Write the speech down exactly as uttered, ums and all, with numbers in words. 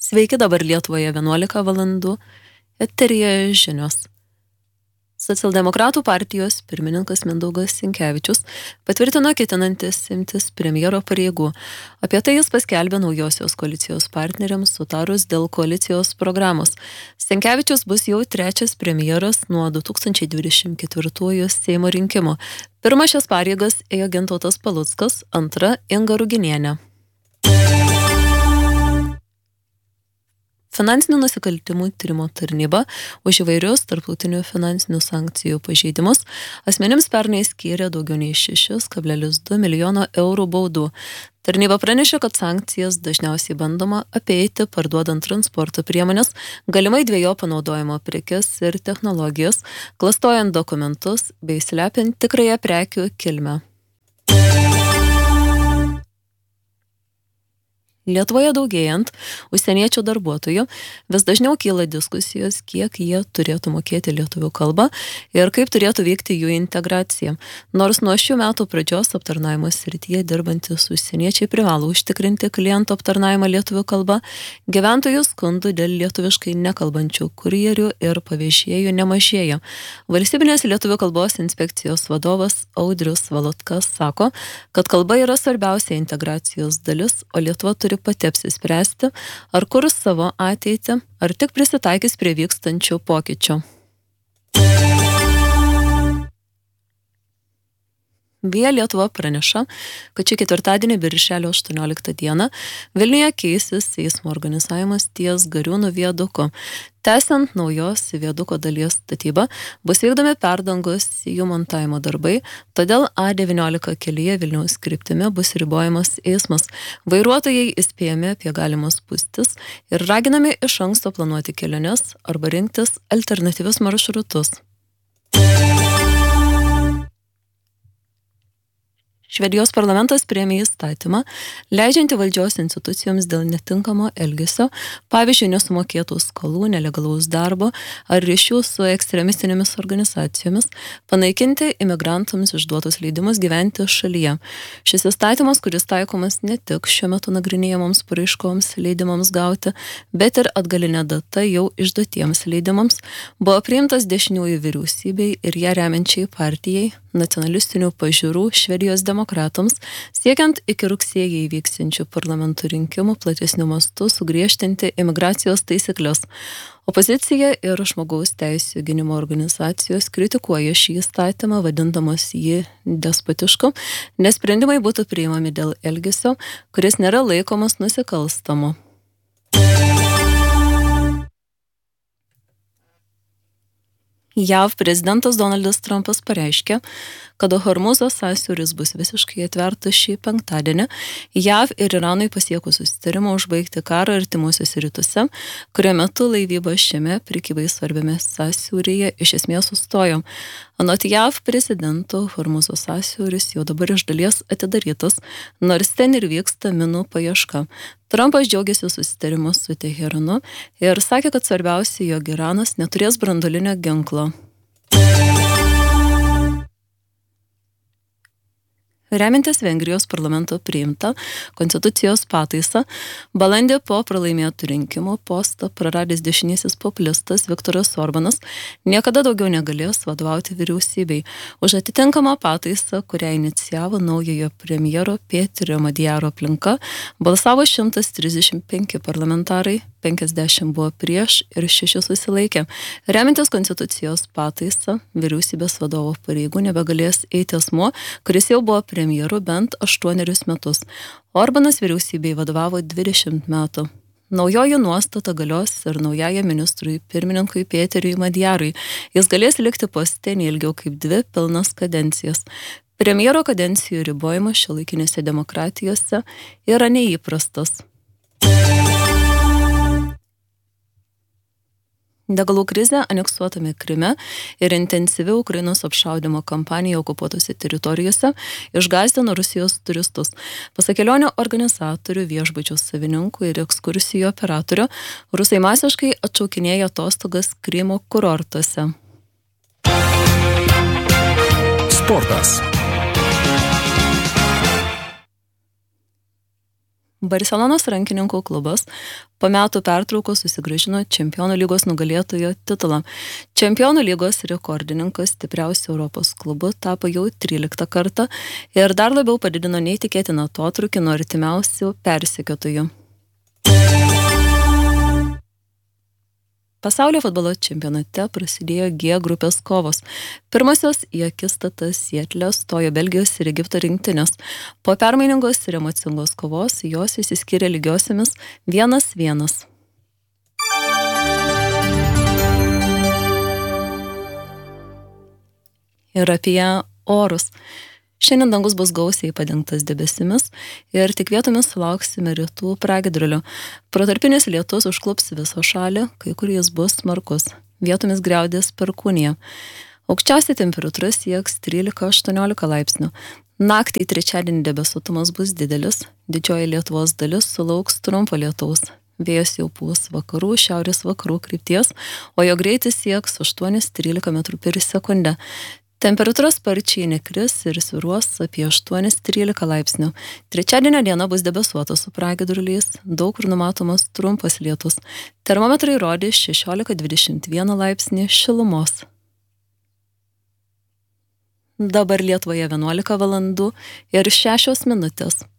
Sveiki, dabar Lietuvoje vienuolika valandų, eteryje žinios. Socialdemokratų partijos pirmininkas Mindaugas Sinkevičius patvirtino ketinantis imtis premjero pareigų. Apie tai jis paskelbė naujosios koalicijos partneriams sutarus dėl koalicijos programos. Sinkevičius bus jau trečias premjeras nuo du tūkstančiai dvidešimt ketvirtųjų Seimo rinkimų. Pirma šias pareigas ėjo Gintautas Paluckas, antra Inga Ruginienė. Finansinių nusikaltimų tyrimo tarnyba už įvairius tarptautinių finansinių sankcijų pažeidimus asmenims pernai skyrė daugiau nei šeši kablelis du milijono eurų baudų. Tarnyba pranešė, kad sankcijas dažniausiai bandoma apeiti parduodant transporto priemonės, galimai dviejo panaudojimo prekes ir technologijas, klastojant dokumentus bei slepiant tikrąją prekių kilmę. Lietuvoje daugėjant užsieniečių darbuotojų vis dažniau kyla diskusijos, kiek jie turėtų mokėti lietuvių kalbą ir kaip turėtų vykti jų integracija. Nors nuo šių metų pradžios aptarnavimo srityje dirbantis užsieniečiai privalo užtikrinti klientų aptarnavimą lietuvių kalba, gyventojų skundų dėl lietuviškai nekalbančių kurjerių ir pavežėjų nemažėja. Valstybinės lietuvių kalbos inspekcijos vadovas Audrius Valotkas sako, kad kalba yra svarbiausia integracijos dalis, o Lietuva turi pati apsispręsti, ar kurs savo ateitį, ar tik prisitaikys prie vykstančių pokyčių. Via Lietuva praneša, kad šį ketvirtadienį birželio aštuonioliktą dieną Vilniuje keisis eismo organizavimas ties Gariūnų viaduku. Tęsiant naujos viaduko dalies statybą, bus vykdomi perdangos jų montavimo darbai, todėl A devyniolika kelyje Vilniaus kryptimi bus ribojamas eismas. Vairuotojai įspėjami apie galimas spūstis ir raginami iš anksto planuoti keliones arba rinktis alternatyvius maršrutus. Švedijos parlamentas priėmė įstatymą, leidžiantį valdžios institucijoms dėl netinkamo elgesio, pavyzdžiui, nesumokėtų skolų, nelegalaus darbo ar ryšių su ekstremistinėmis organizacijomis, panaikinti imigrantams išduotus leidimus gyventi šalyje. Šis įstatymas, kuris taikomas ne tik šiuo metu nagrinėjamoms paraiškoms leidimams gauti, bet ir atgalinė data jau išduotiems leidimams, buvo priimtas dešiniųjų vyriausybei ir ją remiančiai partijai, nacionalistinių pažiūrų Švedijos demokratams, siekiant iki rugsėjį įvyksiančių parlamentų rinkimų platesnių mastų sugriežtinti imigracijos taisyklės. Opozicija ir žmogaus teisių gynimo organizacijos kritikuoja šį įstatymą, vadindamos jį despotišku, nes sprendimai būtų priimami dėl elgesio, kuris nėra laikomas nusikalstamu. JAV prezidentas Donaldas Trumpas pareiškė, kad Hormuzo sąsiauris bus visiškai atvertas šį penktadienį, JAV ir Iranui pasiekus susitarimą užbaigti karą artimuosiuose rytuose, kurio metu laivyba šiame prekybai svarbiame sąsiauryje iš esmės sustojo. Anot JAV prezidento, Hormuzo sąsiauris jau dabar iš dalies atidarytas, nors ten ir vyksta minų paieška. Trumpas džiaugiasi susitarimu su Teheranu ir sakė, kad svarbiausia, jog Iranas neturės branduolinio ginklo. Remiantis Vengrijos parlamento priimta konstitucijos pataisa, balandį po pralaimėtų rinkimų postą praradęs dešinysis populistas Viktoras Orbanas niekada daugiau negalės vadovauti vyriausybei. Už atitinkamą pataisą, kurią inicijavo naujojo premjero Peterio Madjaro aplinka, balsavo šimtas trisdešimt penki parlamentarai, penkiasdešimt buvo prieš ir šeši susilaikė. Remiantis konstitucijos pataisa, vyriausybės vadovo pareigų nebegalės eiti asmuo, kuris jau buvo premjeru bent aštuonerius metus. Orbanas vyriausybei vadovavo dvidešimt metų. Naujoji nuostata galios ir naujajam ministrui pirmininkui Peteriui Madjarui. Jis galės likti poste neilgiau kaip dvi pilnas kadencijas. Premjero kadencijų ribojimas šiuolaikinėse demokratijose yra neįprastas. Degalų krizė aneksuotame Kryme ir intensyvi Ukrainos apšaudymo kampanija okupuotose teritorijose išgąsdino Rusijos turistus. Pasak kelionių organizatorių, viešbučių savininkų ir ekskursijų operatorių, rusai masiškai atšaukinėja atostogas Krymo kurortuose. Sportas. Barcelonos rankininkų klubas po metų pertraukos susigrąžino Čempionų lygos nugalėtojo titulą. Čempionų lygos rekordininkas stipriausių Europos klubų tapo jau tryliktą kartą ir dar labiau padidino neįtikėtiną atotrūkį nuo artimiausių persekiotojų. Pasaulio futbolo čempionate prasidėjo G grupės kovos. Pirmosios į akistatą Sietle stojo Belgijos ir Egipto rinktinės. Po permainingos ir emocingos kovos jos išsiskyrė lygiosiamis vienas vienas. Ir apie orus. Šiandien dangus bus gausiai padengtas debesimis ir tik vietomis sulauksime rytų pragiedrulių. Protarpinis lietus užklups visą šalį, kai kur jis bus smarkus. Vietomis griaudės perkūnija. Aukščiausia temperatūra sieks trylika aštuoniolika laipsnių. Naktį trečiadienį debesuotumas bus didelis. Didžioji Lietuvos dalis sulauks trumpo lietaus. Vėjas jau pūs vakarų, šiaurės vakarų krypties, o jo greitis sieks aštuoni trylika metrų per sekundę. Temperatūra sparčiai nekris ir svyruos apie aštuoni trylika laipsnių. Trečiadienio diena bus debesuota su pragiedruliais, daug kur numatomas trumpas lietus. Termometrai rodys šešiolika dvidešimt vieną laipsnį šilumos. Dabar Lietuvoje vienuolika valandų ir šešios minutės.